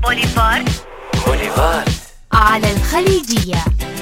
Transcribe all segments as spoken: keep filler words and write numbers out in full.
بوليفارد بوليفارد على الخليجية.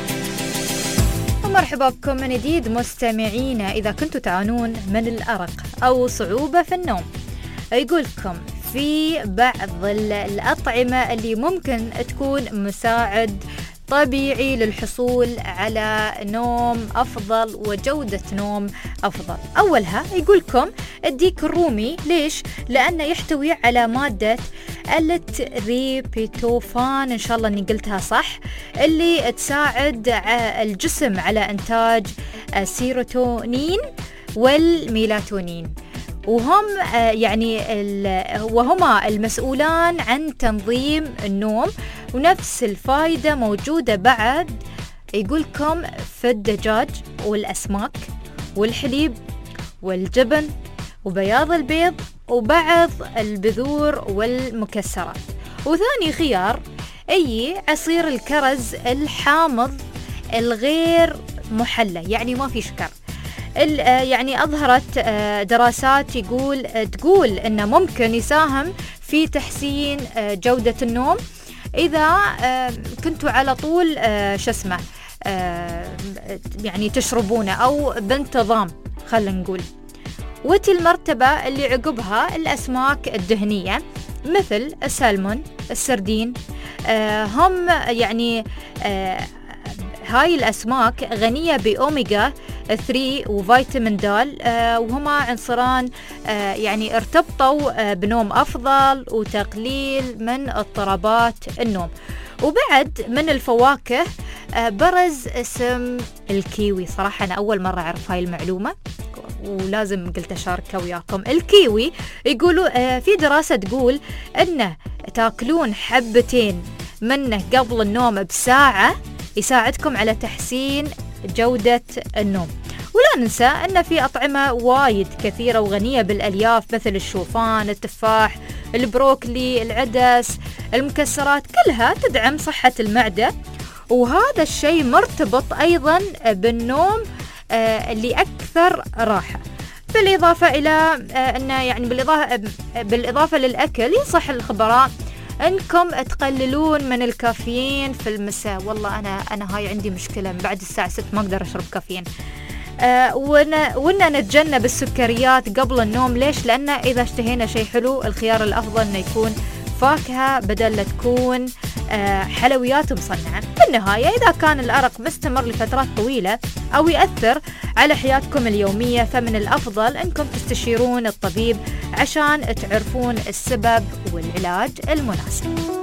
ومرحبا بكم من جديد مستمعينا. إذا كنتوا تعانون من الأرق أو صعوبة في النوم، يقولكم في بعض الأطعمة اللي ممكن تكون مساعد طبيعي للحصول على نوم أفضل وجودة نوم أفضل. أولها يقولكم الديك الرومي. ليش؟ لأنه يحتوي على مادة التريبتوفان، إن شاء الله أني قلتها صح، اللي تساعد الجسم على إنتاج السيروتونين والميلاتونين، وهم يعني وهما المسؤولان عن تنظيم النوم. ونفس الفائدة موجودة بعد يقولكم في الدجاج والأسماك والحليب والجبن وبياض البيض وبعض البذور والمكسرات. وثاني خيار أي عصير الكرز الحامض الغير محلى، يعني ما في شكر. يعني أظهرت دراسات يقول تقول إنه ممكن يساهم في تحسين جودة النوم إذا كنتوا على طول شو اسمه يعني تشربونه أو بانتظام خلينا نقول. وتي المرتبة اللي عقبها الأسماك الدهنية مثل السلمون، السردين. هم يعني هاي الأسماك غنية بأوميغا ثلاثة وفيتامين د، وهما عنصران يعني ارتبطوا بنوم أفضل وتقليل من اضطرابات النوم. وبعد من الفواكه برز اسم الكيوي. صراحة أنا أول مرة أعرف هاي المعلومة ولازم قلت أشاركها وياكم. الكيوي يقولوا في دراسة تقول أنه تاكلون حبتين منه قبل النوم بساعة يساعدكم على تحسين جودة النوم. ولا ننسى أن في أطعمة وايد كثيرة وغنية بالألياف مثل الشوفان، التفاح، البروكلي، العدس، المكسرات، كلها تدعم صحة المعدة. وهذا الشيء مرتبط أيضا بالنوم آه اللي أكثر راحة. بالإضافة إلى آه أن يعني بالإضافة, بالإضافة للأكل ينصح الخبراء أنكم تقللون من الكافيين في المساء. والله أنا أنا هاي عندي مشكلة، بعد الساعة ستة ما أقدر أشرب كافيين. آه وإن نتجنب السكريات قبل النوم. ليش؟ لأن إذا اشتهينا شيء حلو الخيار الأفضل أنه يكون فاكهة بدل لا تكون آه حلويات مصنعة. بالنهاية إذا كان الأرق مستمر لفترات طويلة أو يأثر على حياتكم اليومية، فمن الأفضل أنكم تستشيرون الطبيب عشان تعرفون السبب والعلاج المناسب.